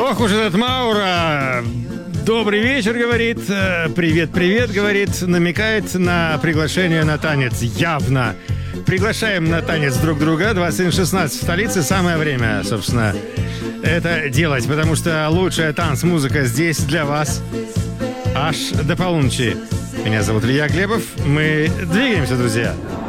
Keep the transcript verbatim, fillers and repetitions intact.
Ох уж этот Маура. Добрый вечер, говорит. Привет-привет, говорит. Намекает на приглашение на танец. Явно. Приглашаем на танец друг друга. двадцать один шестнадцать в столице. Самое время, собственно, это делать. Потому что лучшая танц-музыка здесь для вас аж до полуночи. Меня зовут Илья Глебов. Мы двигаемся, друзья.